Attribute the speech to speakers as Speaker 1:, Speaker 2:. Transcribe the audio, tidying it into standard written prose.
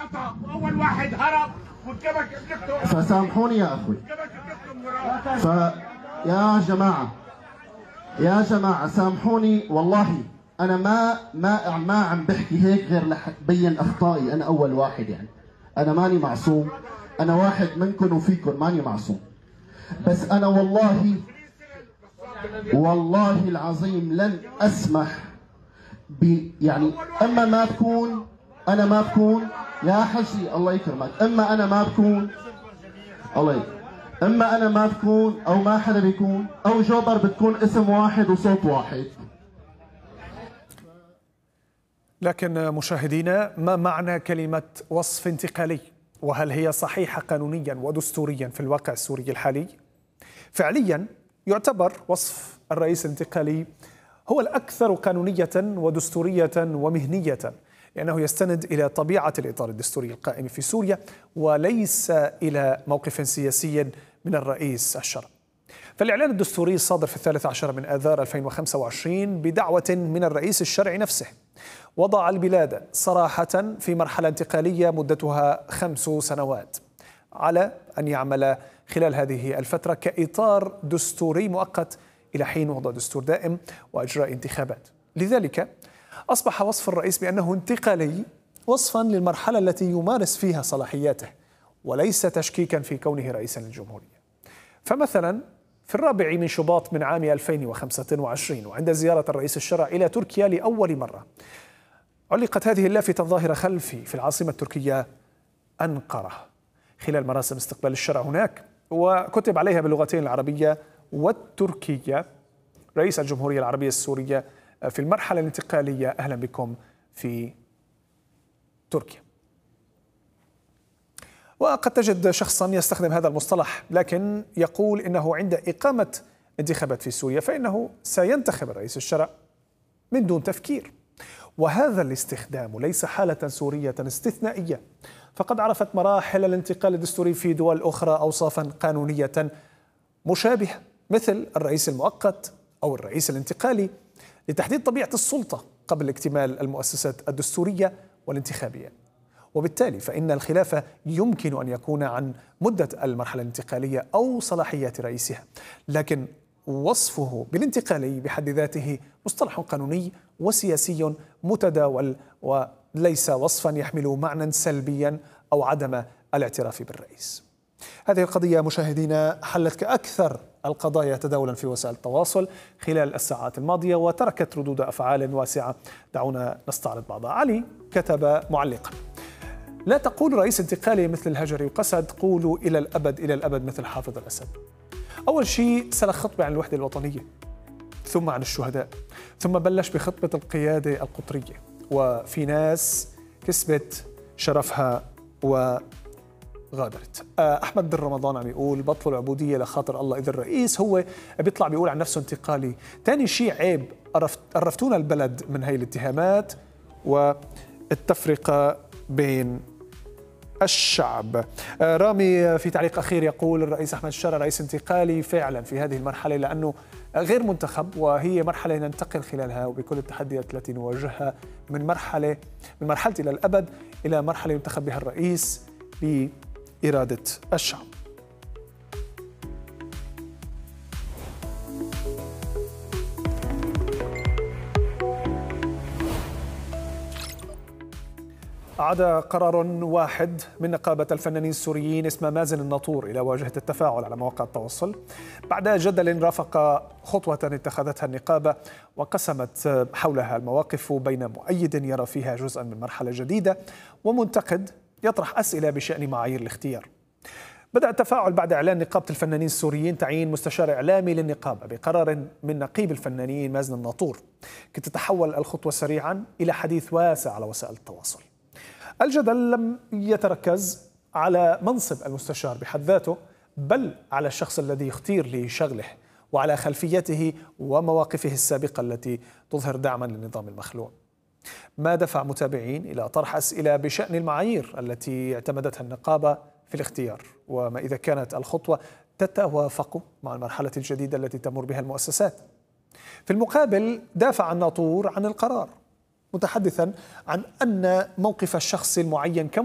Speaker 1: خطأ وأول واحد هرب وكبك ابنكم.
Speaker 2: فسامحوني يا أخوي. يا جماعة سامحوني والله. أنا ما عم بحكي هيك غير لبين أخطائي. أنا أول واحد يعني. أنا ماني معصوم. أنا واحد منكم وفيكم ماني معصوم. بس أنا والله العظيم لن أسمح يعني أما ما بكون أنا ما بكون يا حجي الله يكرمك. أما أنا ما بكون إما أنا ما بكون أو ما حدا بيكون أو جوبر بتكون اسم واحد وصوت واحد.
Speaker 3: لكن مشاهدينا، ما معنى كلمة وصف انتقالي؟ وهل هي صحيحة قانونيا ودستوريا في الواقع السوري الحالي؟ فعليا يعتبر وصف الرئيس الانتقالي هو الأكثر قانونية ودستورية ومهنية، لأنه يستند إلى طبيعة الإطار الدستوري القائم في سوريا وليس إلى موقف سياسي من الرئيس الشرعي. فالإعلان الدستوري الصادر في 13 من آذار 2025 بدعوة من الرئيس الشرعي نفسه وضع البلاد صراحة في مرحلة انتقالية مدتها 5 سنوات، على أن يعمل خلال هذه الفترة كإطار دستوري مؤقت إلى حين وضع دستور دائم وإجراء انتخابات. لذلك أصبح وصف الرئيس بأنه انتقالي وصفا للمرحلة التي يمارس فيها صلاحياته وليس تشكيكا في كونه رئيسا للجمهورية. فمثلا في 4 من شباط من عام 2025 وعند زيارة الرئيس الشرعي إلى تركيا لأول مرة علقت هذه اللافتة الظاهرة خلفي في العاصمة التركية أنقرة خلال مراسم استقبال الشرع هناك، وكتب عليها باللغتين العربية والتركية: رئيس الجمهورية العربية السورية في المرحلة الانتقالية، أهلا بكم في تركيا. وقد تجد شخصا يستخدم هذا المصطلح لكن يقول إنه عند إقامة انتخابات في سوريا فإنه سينتخب الرئيس الشرع من دون تفكير. وهذا الاستخدام ليس حالة سورية استثنائية، فقد عرفت مراحل الانتقال الدستوري في دول أخرى أوصافا قانونية مشابهة، مثل الرئيس المؤقت أو الرئيس الانتقالي، لتحديد طبيعة السلطة قبل اكتمال المؤسسات الدستورية والانتخابية. وبالتالي فإن الخلاف يمكن أن يكون عن مدة المرحلة الانتقالية أو صلاحيات رئيسها، لكن وصفه بالانتقالي بحد ذاته مصطلح قانوني وسياسي متداول وليس وصفا يحمل معنى سلبيا أو عدم الاعتراف بالرئيس. هذه القضية مشاهدينا حلت كأكثر القضايا تداولا في وسائل التواصل خلال الساعات الماضية وتركت ردود أفعال واسعة. دعونا نستعرض بعضها. علي كتب معلقا: لا تقول رئيس انتقالي مثل الهجري وقسد، قولوا إلى الأبد إلى الأبد مثل حافظ الأسد. أول شيء سلك خطبة عن الوحدة الوطنية، ثم عن الشهداء، ثم بلش بخطبة القيادة القطرية، وفي ناس كسبت شرفها وغادرت. أحمد بن رمضان عم يقول: بطلوا العبودية لخاطر الله، إذا الرئيس هو بيطلع بيقول عن نفسه انتقالي. تاني شيء عيب، عرفتونا البلد من هاي الاتهامات والتفرقة بين الشعب. رامي في تعليق أخير يقول: الرئيس أحمد الشرع رئيس انتقالي فعلا في هذه المرحلة لأنه غير منتخب، وهي مرحلة ننتقل خلالها وبكل التحديات التي نواجهها من مرحلة إلى الأبد إلى مرحلة ينتخب بها الرئيس بإرادة الشعب. عاد قرار واحد من نقابة الفنانين السوريين اسمه مازن الناطور إلى واجهة التفاعل على مواقع التواصل بعد جدل رافق خطوة اتخذتها النقابة وقسمت حولها المواقف بين مؤيد يرى فيها جزءا من مرحلة جديدة ومنتقد يطرح أسئلة بشأن معايير الاختيار. بدأ التفاعل بعد إعلان نقابة الفنانين السوريين تعيين مستشار إعلامي للنقابة بقرار من نقيب الفنانين مازن الناطور، كي تتحول الخطوة سريعا إلى حديث واسع على وسائل التواصل. الجدل لم يتركز على منصب المستشار بحد ذاته، بل على الشخص الذي يختير لشغله وعلى خلفيته ومواقفه السابقة التي تظهر دعما للنظام المخلوع، ما دفع متابعين إلى طرح أسئلة بشأن المعايير التي اعتمدتها النقابة في الاختيار، وما إذا كانت الخطوة تتوافق مع المرحلة الجديدة التي تمر بها المؤسسات. في المقابل دافع الناطور عن القرار، متحدثا عن أن موقف الشخص المعين